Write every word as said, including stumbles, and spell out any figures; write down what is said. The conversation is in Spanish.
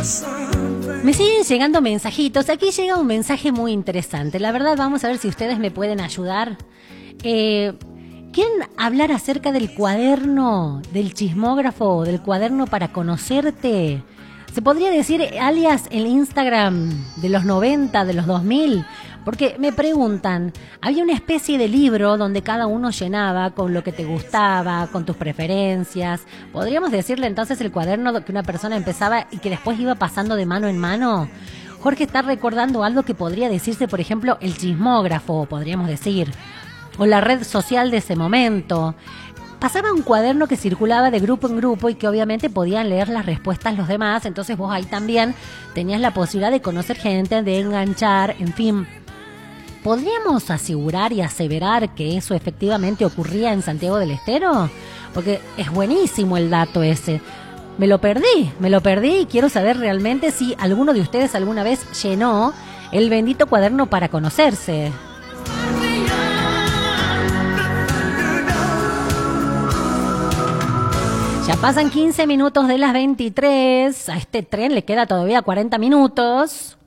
Me siguen llegando mensajitos. Aquí llega un mensaje muy interesante. La verdad, vamos a ver si ustedes me pueden ayudar. Eh, ¿Quieren hablar acerca del cuaderno, del chismógrafo, del cuaderno para conocerte? Se podría decir alias el Instagram de los noventa, de los dos mil, porque me preguntan, había una especie de libro donde cada uno llenaba con lo que te gustaba, con tus preferencias. ¿Podríamos decirle entonces el cuaderno que una persona empezaba y que después iba pasando de mano en mano? Jorge está recordando algo que podría decirse, por ejemplo, el chismógrafo, podríamos decir, o la red social de ese momento. Pasaba un cuaderno que circulaba de grupo en grupo y que obviamente podían leer las respuestas los demás, entonces vos ahí también tenías la posibilidad de conocer gente, de enganchar, en fin. ¿Podríamos asegurar y aseverar que eso efectivamente ocurría en Santiago del Estero? Porque es buenísimo el dato ese. Me lo perdí, me lo perdí y quiero saber realmente si alguno de ustedes alguna vez llenó el bendito cuaderno para conocerse. Ya pasan quince minutos de las veintitrés. A este tren le queda todavía cuarenta minutos.